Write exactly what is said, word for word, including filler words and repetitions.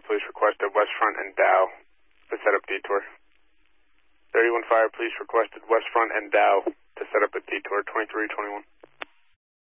Police requested West Front and Dow to set up detour. thirty-one Fire Police requested West Front and Dow to set up a detour, twenty-three twenty-one.